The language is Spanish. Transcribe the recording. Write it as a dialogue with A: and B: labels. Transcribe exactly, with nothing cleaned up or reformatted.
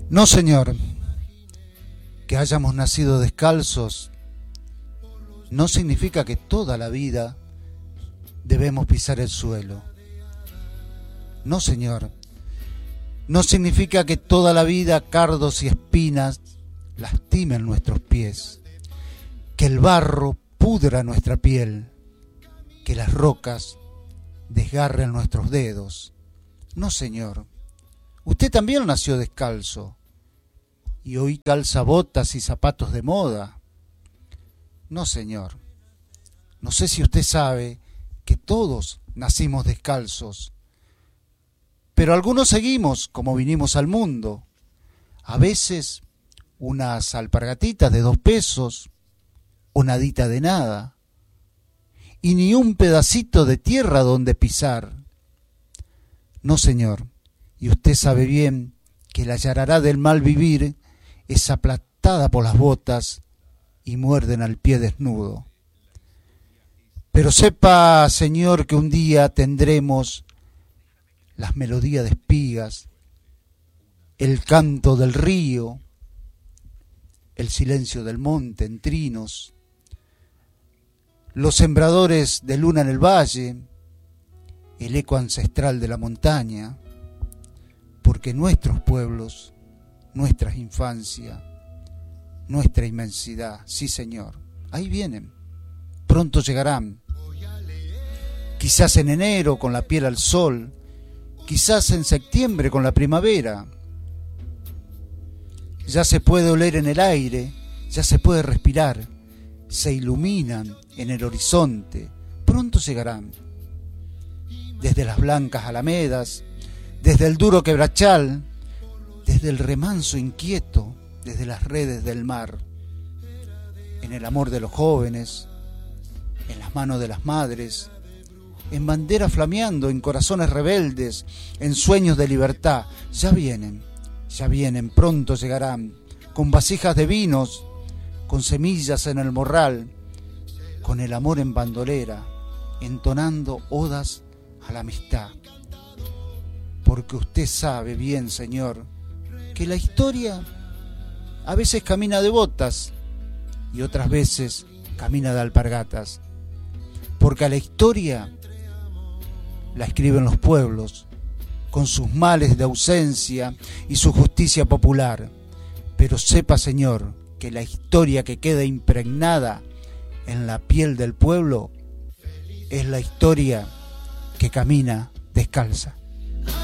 A: No, Señor, que hayamos nacido descalzos no significa que toda la vida debemos pisar el suelo. No, Señor, no significa que toda la vida cardos y espinas lastimen nuestros pies, que el barro pudra nuestra piel, que las rocas desgarren nuestros dedos. No, Señor, usted también nació descalzo y hoy calza botas y zapatos de moda. No, Señor, no sé si usted sabe que todos nacimos descalzos, pero algunos seguimos como vinimos al mundo, a veces unas alpargatitas de dos pesos, o nadita de nada, y ni un pedacito de tierra donde pisar. No, Señor, y usted sabe bien que la yarará del mal vivir es aplastada por las botas y muerden al pie desnudo. Pero sepa, Señor, que un día tendremos las melodías de espigas, el canto del río, el silencio del monte en trinos, los sembradores de luna en el valle, el eco ancestral de la montaña, porque nuestros pueblos, nuestras infancias, nuestra inmensidad, sí, Señor, ahí vienen, pronto llegarán, quizás en enero con la piel al sol, quizás en septiembre con la primavera. Ya se puede oler en el aire, ya se puede respirar, se iluminan en el horizonte, pronto llegarán. Desde las blancas alamedas, desde el duro quebrachal, desde el remanso inquieto, desde las redes del mar, en el amor de los jóvenes, en las manos de las madres, en banderas flameando, en corazones rebeldes, en sueños de libertad. Ya vienen, ya vienen, pronto llegarán, con vasijas de vinos, con semillas en el morral, con el amor en bandolera, entonando odas a la amistad. Porque usted sabe bien, Señor, que la historia a veces camina de botas y otras veces camina de alpargatas. Porque a la historia la escriben los pueblos, con sus males de ausencia y su justicia popular. Pero sepa, Señor, que la historia que queda impregnada en la piel del pueblo es la historia que camina descalza.